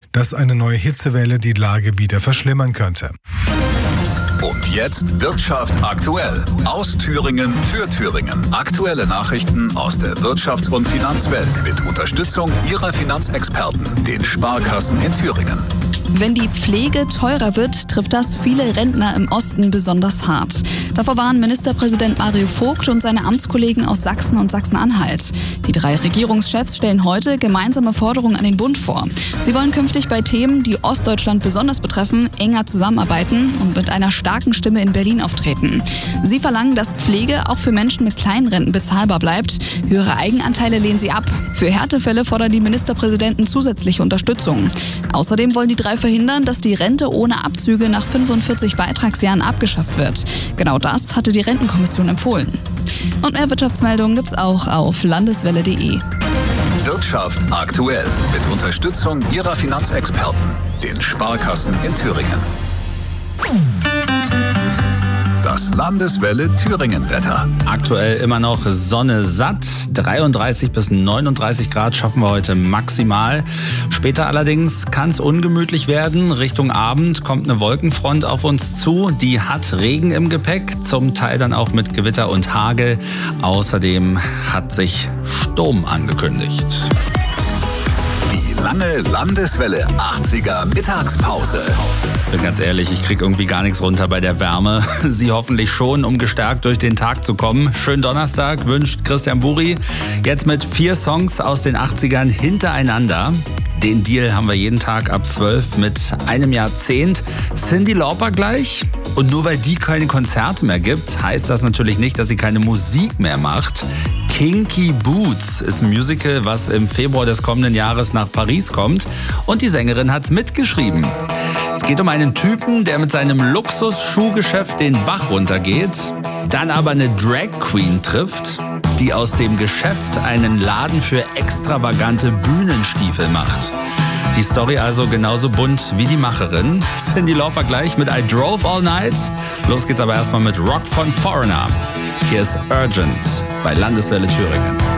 dass eine neue Hitzewelle die Lage wieder verschlimmern könnte. Und jetzt Wirtschaft aktuell. Aus Thüringen für Thüringen. Aktuelle Nachrichten aus der Wirtschafts- und Finanzwelt mit Unterstützung Ihrer Finanzexperten, den Sparkassen in Thüringen. Wenn die Pflege teurer wird, trifft das viele Rentner im Osten besonders hart. Davor warnen Ministerpräsident Mario Vogt und seine Amtskollegen aus Sachsen und Sachsen-Anhalt. Die 3 Regierungschefs stellen heute gemeinsame Forderungen an den Bund vor. Sie wollen künftig bei Themen, die Ostdeutschland besonders betreffen, enger zusammenarbeiten und mit einer starken Stimme in Berlin auftreten. Sie verlangen, dass Pflege auch für Menschen mit kleinen Renten bezahlbar bleibt. Höhere Eigenanteile lehnen sie ab. Für Härtefälle fordern die Ministerpräsidenten zusätzliche Unterstützung. Außerdem wollen die 3 verhindern, dass die Rente ohne Abzüge nach 45 Beitragsjahren abgeschafft wird. Genau das hatte die Rentenkommission empfohlen. Und mehr Wirtschaftsmeldungen gibt's auch auf landeswelle.de. Wirtschaft aktuell mit Unterstützung Ihrer Finanzexperten, den Sparkassen in Thüringen. Das Landeswelle Thüringen-Wetter. Aktuell immer noch Sonne satt. 33 bis 39 Grad schaffen wir heute maximal. Später allerdings kann es ungemütlich werden. Richtung Abend kommt eine Wolkenfront auf uns zu. Die hat Regen im Gepäck, zum Teil dann auch mit Gewitter und Hagel. Außerdem hat sich Sturm angekündigt. Die lange Landeswelle 80er Mittagspause. Bin ganz ehrlich, ich krieg irgendwie gar nichts runter bei der Wärme. Sie hoffentlich schon, um gestärkt durch den Tag zu kommen. Schönen Donnerstag wünscht Christian Buri. Jetzt mit 4 Songs aus den 80ern hintereinander. Den Deal haben wir jeden Tag ab 12 mit einem Jahrzehnt. Cyndi Lauper gleich. Und nur weil die keine Konzerte mehr gibt, heißt das natürlich nicht, dass sie keine Musik mehr macht. Kinky Boots ist ein Musical, was im Februar des kommenden Jahres nach Paris kommt. Und die Sängerin hat's mitgeschrieben. Es geht um einen Typen, der mit seinem Luxusschuhgeschäft den Bach runtergeht, dann aber eine Drag Queen trifft, die aus dem Geschäft einen Laden für extravagante Bühnenstiefel macht. Die Story also genauso bunt wie die Macherin. Cyndi Lauper gleich mit I Drove All Night. Los geht's aber erstmal mit Rock von Foreigner. Hier ist Urgent bei Landeswelle Thüringen.